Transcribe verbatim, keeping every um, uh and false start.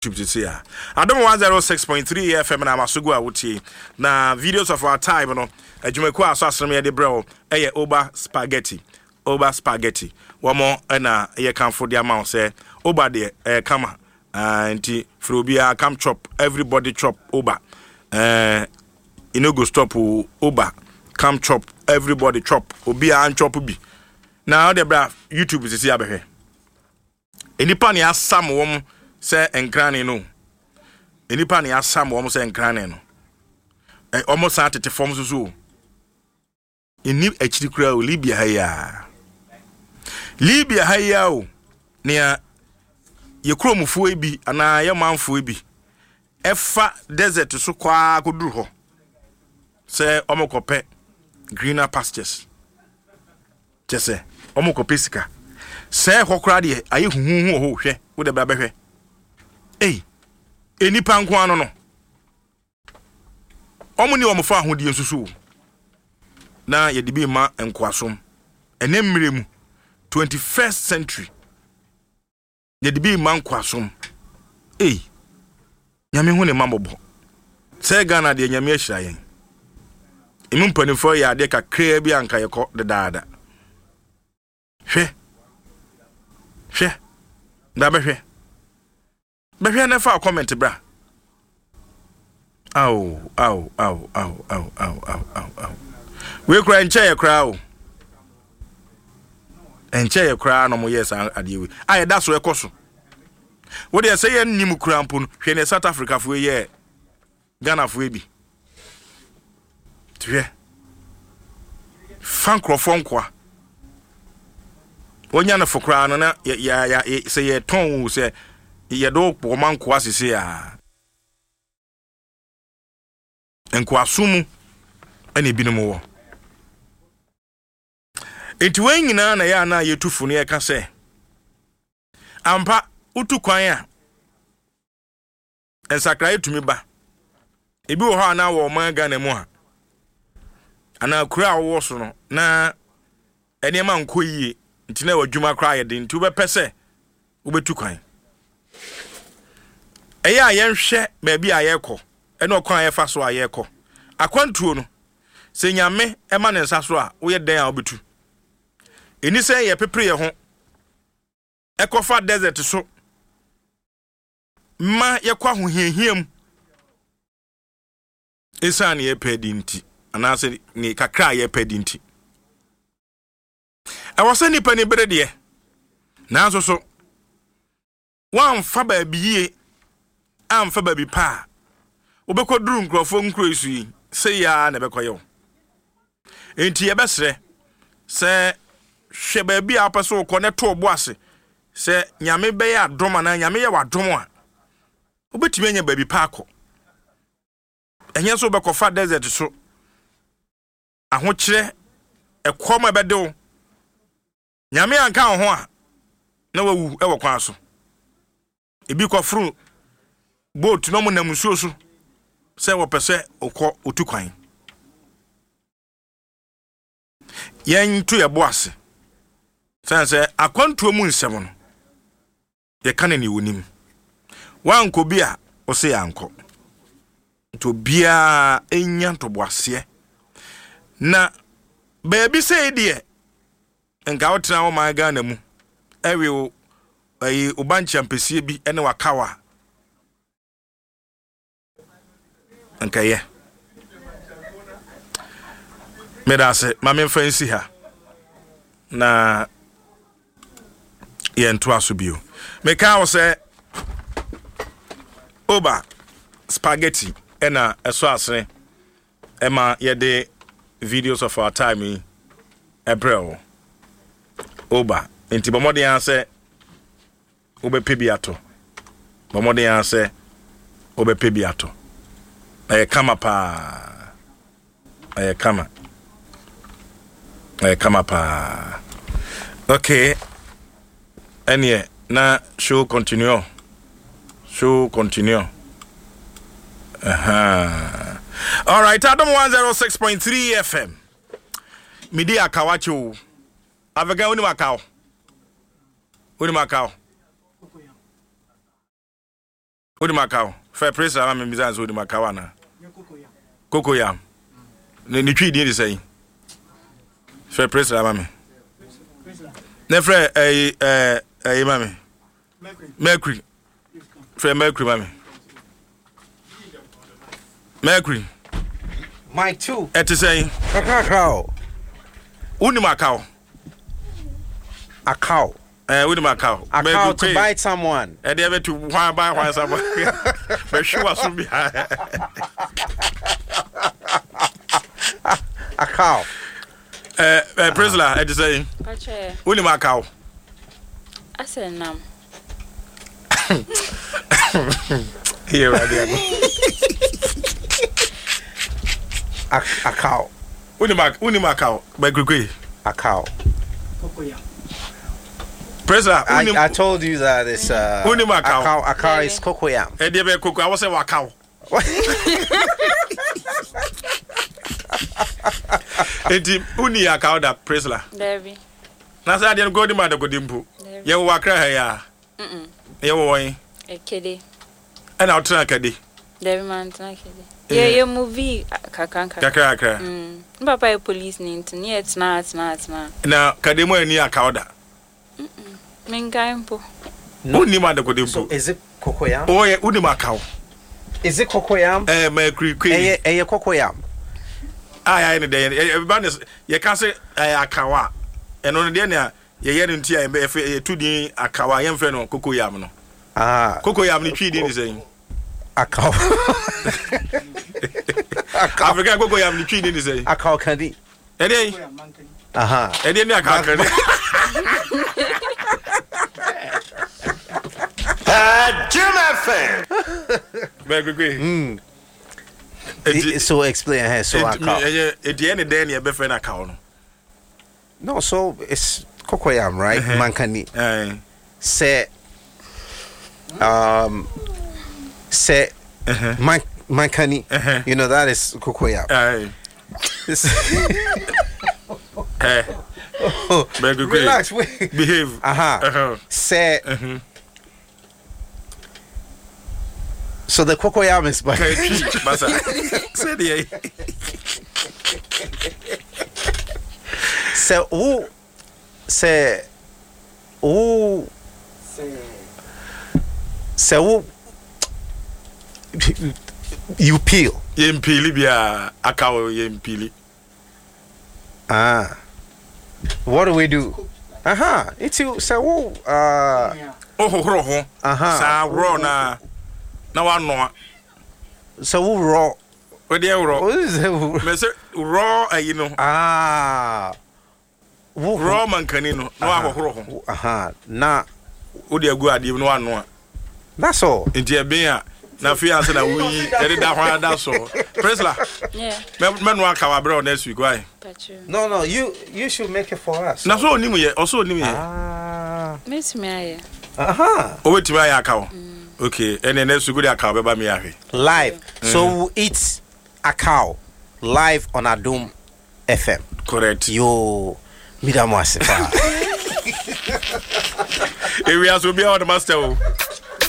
Tupsia. Adam one oh six point three F M na masugu awuti na videos of our time no adwumako aso asrem de bro eye Oba spaghetti Oba spaghetti womo na ye kanfo de amount say Oba de eh kama anti frobia come chop everybody chop Oba eh you no go stop Oba come chop everybody chop obi an chop bi na de bra YouTube sisi abehwe enipa ne asam wom say enkrane no enipa ne asam wo mo say enkrane no eh almost at the form so eni achiri kura o Libya haya Libya haya o ne ye kromfo ebi ana ye manfo ebi efa desert so kwa koduru ho say omokope greener pastures jese omokope sika say hokra de aye huhu ho hwe wo de bra behwe Hey, eni panko ano no. Omo ni omo fa ahodi ensusu. Na ye de bi ma enkoasom. Ene mmeremu twenty-first century. Ye de bi ma enkoasom. Hey. Nyame hu ne mamobo. Se Ghana de nyame ahira yen. Emu mpanifo ya de kakra bi anka ye kɔ de daada. Hwe. Hwe. Da behwe. Behwe na fa comment bra. Aw, aw, aw, aw, aw, aw, aw, aw, aw. We kra nche ye kra o. Nche ye kra no mo yes ade we. Aye da so ekoso. Wo de say ye nim kra mpo no, hwe ne South Africa fo ye Ghana fo bi. Tue. Fan krofon kwa. Wonya na fo kra no na ya ya say ye ton say yedo poman kwa sisi ya enkwa sumu ene binimu wo enti wen nyina na ya na yetufu ne ka se ampa utu kwan a ensakra etumi ba ebi wo ha na wo man Ghana mu ha ana kura wo so no na ene ma nko yie enti na wadwuma kra ye de nti wo be pese wo betu kwan Eya yenhwe ba bi ayekọ ene okwan ayefa so ayekọ akwantuo no se nyame ema ne nsa so a wo ye den a obetu eni se ye pepre ye ho ekofa desert so ma ye kwa ho hiahiam esa ne ye pedi nti ana se ni kakra ye pedi nti e wo se ni pani brede na so so wan fa ba biye amfa baby pa obekoduru nkrofo nkro isu yi se ya na bekoyo enti ye besre se hwe baby apaso ko ne to obo ase se nyame be ya adoma na nyame ye wadom a obetimi anya baby pa ko enye so bekofa desert so ahokire ekoma bedewo nyame anka ho a na wawu e wokwan so ebi kofru boat no mo namusuo so se wo pese okọ otukwan yen to ye boase sense akwantuo mu nsem no ye kan ni wonim wanko bia o se yanko to bia enya to boase na baby say de enka wotena wo man Ghana mu ewe o ayi obancha mpesie bi ene wakawa Ankaye Medase mame fancy ha na ye nto aso bio meka wo se Oba spaghetti ena eso asre ema ye de videos of our time April Oba enti bomode ya se obepe biato bomode ya se obepe biato Eh kama pa eh kama eh kama pa okay enie na show continue show continue aha all right Adam one oh six point three F M media kawacho avega oni makao oni makao Udi Macau. Fair praise I am Mizans Udi Macawana. Coco yam. Ni twi di say. Fair praise I am. Nefre eh eh eh mami. Mercury. Fair Mercury mami. Mercury. Mike two. Et say. Kakao. Uni Macau. A cow. Eh, Uni Macau. A cow to bite someone. And they have to why buy why someone. But she was soon behind. A cow. Eh, eh, Priscilla, et say. Uni Macau. I said no. Here I am. A, a cow. Unimac, Unimacau, by Grugui. A cow. Priscilla, I, I told you that it's uh, Unimacau. A cow, a cow is cocoyam. And they be cook. I was a wakau. Eti uni akauda Priscilla. Debbie. Nasa adi go di mada go dimpu. Ye wo wakra ha ya. Mm. Ye wo wan. E kede. Ana otra kede. Debbie man tana kede. Ye ye movie kakanka. Kakra kakra. Mm. Papa e police ni nti ni etna etna etna. Na kade mo ani akauda. Mm. Menga mpo. Uni mada go dimpu. So is it cocoyam? Oh ye uni macau. Is it cocoyam? Eh me kri kri. Eh eh cocoyam. Ai ai ne dey. Everybody ye can say akawa. Eno ne dey na ye ye nti a e tu din akawa ye mfe no cocoyam no. Ah. Cocoyam ni twi din ni say. A cow. Africa cocoyam ni twi din ni say. A cow candy. E dey. Aha. E dey ni akawa candy. Uh, Jim F M. Very good. Mm. So explain here. So a cow. At the end of the day, you be friend a cow. No, so it's cocoyam, right? Uh-huh. Mankani. Aye. Say, um, say, Uh-huh. man, mankani. Uh-huh. You know that is cocoyam. Aye. Eh. Oh, Very good. relax, wait. Behave. Aha. Uh-huh. Say. Uh-huh. So the cocoyam is back. Okay, Masa. Say the. Say who? Say who? Say who? You peel. Yempili bia akawo yempili. Ah. What do we do? Aha. Uh-huh. It's you. Say who? Uh. Oh ho ho ho. Aha. Sa raw na. Na wa no. So who raw? We dey raw. What is it? Me say raw ayi no. Ah. Who Raw mankani no. Na wa ho ho. Aha. Na. Wo dey agu ade no wa no. That's all. Nti e bin a na fi answer na we dey da ho da so. Priscilla. Yeah. Me me no aka wa bro next week why? No, no, you you should make it for us. Na so onimu ye, also onimu ye. Ah. Miss me aye. Aha. O wetimi aye aka wo. Okay, and then next week go dey aka be ba me ahe. Live. So we'll eat a cow live on Adum F M. Correct. Yo, midamo asifa. Areas will be on the master.